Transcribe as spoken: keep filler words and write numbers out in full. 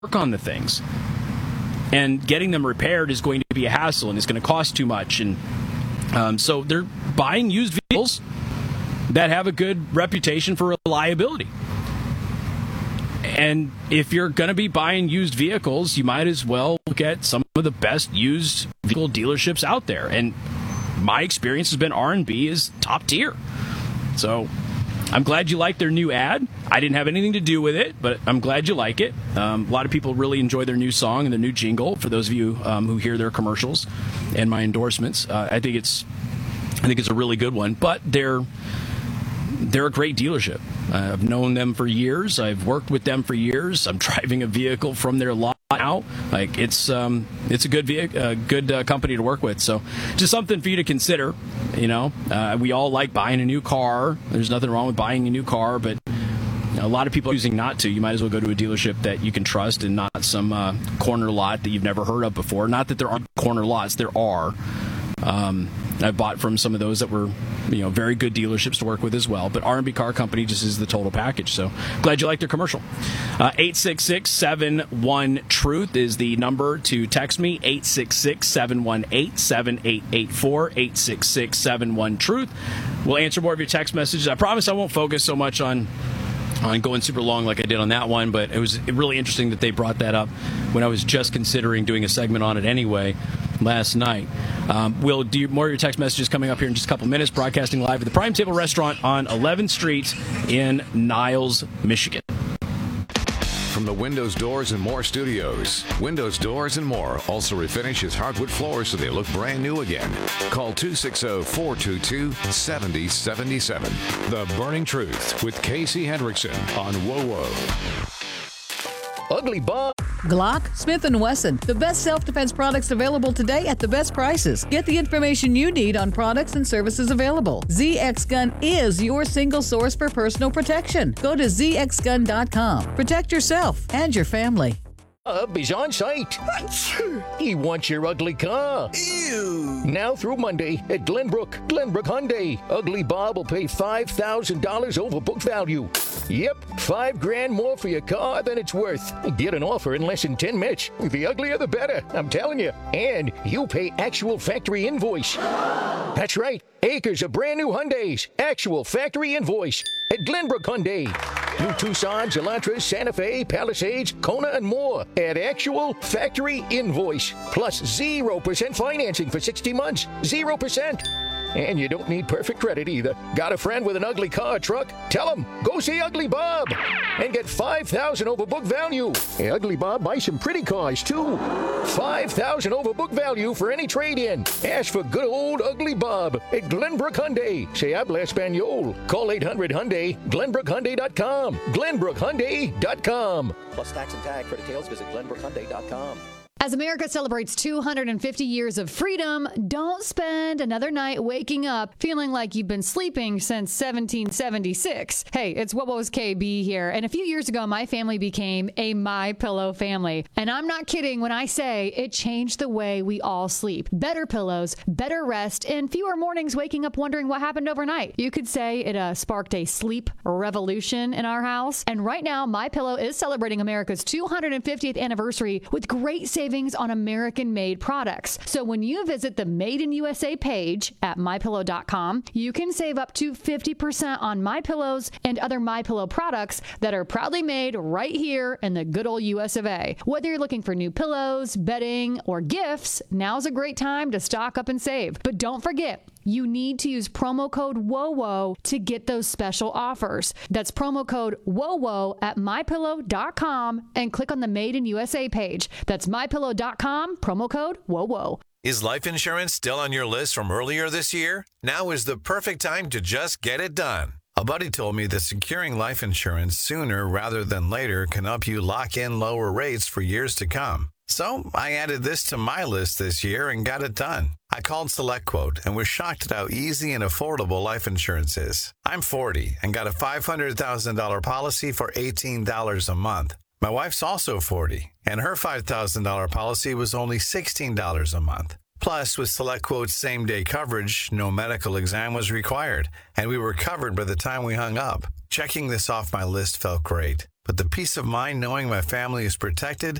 work on the things. And getting them repaired is going to be a hassle, and it's going to cost too much. And um, so they're buying used vehicles that have a good reputation for reliability. And if you're going to be buying used vehicles, you might as well look at some of the best used vehicle dealerships out there. And my experience has been R and B is top tier. So I'm glad you like their new ad. I didn't have anything to do with it, but I'm glad you like it. Um, a lot of people really enjoy their new song and their new jingle. For those of you um, who hear their commercials and my endorsements, uh, I think it's I think it's a really good one. But they're they're a great dealership. Uh, I've known them for years. I've worked with them for years. I'm driving a vehicle from their lot now. Like it's um, it's a good vehicle, uh, good uh, company to work with. So just something for you to consider. You know, uh, we all like buying a new car. There's nothing wrong with buying a new car, but you know, a lot of people are choosing not to. You might as well go to a dealership that you can trust and not some uh, corner lot that you've never heard of before. Not that there aren't corner lots. There are. Um, I've bought from some of those that were, you know, very good dealerships to work with as well. But R and B Car Company just is the total package. So glad you liked their commercial. Uh, eight six six, seven one, truth is the number to text me. eight six six, seven one eight, seven eight eight four. eight six six, seven one, truth. We'll answer more of your text messages. I promise I won't focus so much on on going super long like I did on that one, but it was really interesting that they brought that up when I was just considering doing a segment on it anyway last night. Um, we'll do more of your text messages coming up here in just a couple minutes, broadcasting live at the Prime Table Restaurant on eleventh Street in Niles, Michigan. From the Windows, Doors, and More studios, Windows, Doors, and More also refinishes hardwood floors so they look brand new again. Call two six zero, four two two, seven zero seven seven. The Burning Truth with Casey Hendrickson on WOWO. Ugly Bob. Glock, Smith and Wesson, the best self-defense products available today at the best prices. Get the information you need on products and services available. Z X Gun is your single source for personal protection. Go to z x gun dot com. Protect yourself and your family. Bob is on site. He wants your ugly car. Ew. Now through Monday at Glenbrook. Glenbrook Hyundai. Ugly Bob will pay five thousand dollars over book value. Yep, five grand more for your car than it's worth. Get an offer in less than ten minutes. The uglier the better, I'm telling you. And you pay actual factory invoice. That's right, acres of brand new Hyundais. Actual factory invoice at Glenbrook Hyundai. New Tucsons, Elantras, Santa Fe, Palisades, Kona, and more at actual factory invoice. Plus zero percent financing for sixty months. zero percent. And you don't need perfect credit either. Got a friend with an ugly car or truck? Tell him, go see Ugly Bob and get five thousand dollars over book value. Hey, Ugly Bob buys some pretty cars too. five thousand dollars over book value for any trade-in. Ask for good old Ugly Bob at Glenbrook Hyundai. Se habla Espanol. Call eight hundred Hyundai, glenbrook hyundai dot com. glenbrook hyundai dot com. Plus tax and tag. For details, visit glenbrook hyundai dot com. As America celebrates two hundred fifty years of freedom, don't spend another night waking up feeling like you've been sleeping since seventeen seventy-six. Hey, it's WOWO's K B here. And a few years ago, my family became a MyPillow family. And I'm not kidding when I say it changed the way we all sleep. Better pillows, better rest, and fewer mornings waking up wondering what happened overnight. You could say it uh, sparked a sleep revolution in our house. And right now, MyPillow is celebrating America's two hundred fiftieth anniversary with great savings on American-made products. So when you visit the Made in U S A page at my pillow dot com, you can save up to fifty percent on MyPillows and other MyPillow products that are proudly made right here in the good old U S of A. Whether you're looking for new pillows, bedding, or gifts, now's a great time to stock up and save. But don't forget, you need to use promo code WOWO to get those special offers. That's promo code WOWO at my pillow dot com and click on the Made in U S A page. That's my pillow dot com, promo code WOWO. Is life insurance still on your list from earlier this year? Now is the perfect time to just get it done. A buddy told me that securing life insurance sooner rather than later can help you lock in lower rates for years to come. So I added this to my list this year and got it done. I called SelectQuote and was shocked at how easy and affordable life insurance is. I'm forty and got a five hundred thousand dollars policy for eighteen dollars a month. My wife's also forty, and her five thousand dollars policy was only sixteen dollars a month. Plus, with SelectQuote's same-day coverage, no medical exam was required, and we were covered by the time we hung up. Checking this off my list felt great. But the peace of mind knowing my family is protected